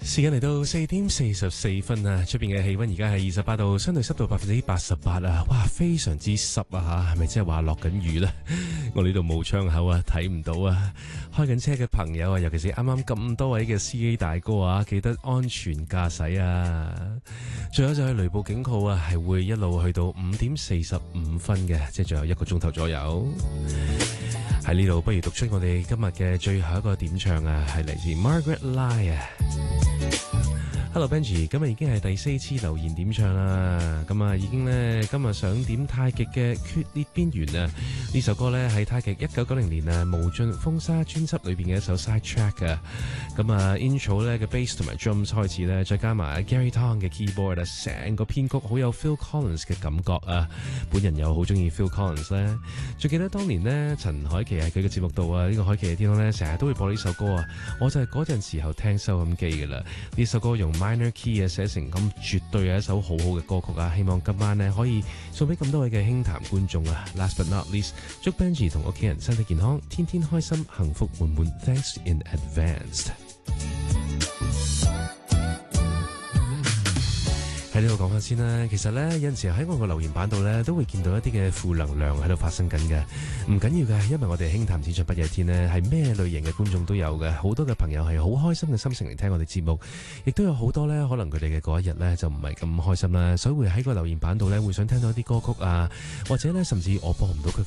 時間嚟到4:44啊，出邊嘅氣溫而家係28度，相對濕度88%啊，哇，非常之濕啊吓，係咪即係話落緊雨呢？我呢度冇窗口啊，睇唔到啊。開緊車嘅朋友啊，尤其是啱啱咁多位嘅司機大哥啊，記得安全駕駛啊。仲有就係雷暴警告啊，係會一路去到5:45嘅，即係仲有1個鐘頭左右。喺呢度不如讀出我哋今日嘅最後一個點唱啊，係嚟自 Margaret Lai 啊。Hello Benji， 今日已經係第4次留言點唱啦，咁啊已經呢，今日想點太極嘅決裂邊緣啊，呢首歌呢，係太極1990年啊無盡風沙專輯裏邊嘅一首 side track 啊，咁啊 intro 呢嘅 bass 同埋 drums 開始呢，再加埋 Gary Tong 嘅 keyboard 啊，成個編曲好有 Phil Collins 嘅感覺啊，本人又好中意 Phil Collins 呢，最記得當年呢，陳凱琪喺佢嘅節目度啊，呢個凱琪嘅天空呢，成日都會播呢首歌啊，我就係嗰陣時候聽收音機噶啦，呢首歌用minor key 啊，寫成咁絕對係一首好好嘅歌曲啊！希望今晚呢可以送俾咁多位嘅輕談觀眾啊 ！Last but not least， 祝 Benji 同屋企人身體健康，天天開心，幸福滿滿。Thanks in advance。喺呢度講翻先啦，其實呢，有陣時喺我個留言板度呢，都會見到一啲嘅負能量喺度發生緊嘅，唔緊要嘅，因為我哋輕談淺唱不夜天呢，係咩類型嘅觀眾都有嘅，好多嘅朋友係好開心嘅心情嚟聽我哋節目，亦都有好多呢，可能佢哋嘅嗰一日呢，就唔係咁開心啦，所以會喺個留言板度呢，會想聽到一啲歌曲啊，或者呢，甚至我播唔到佢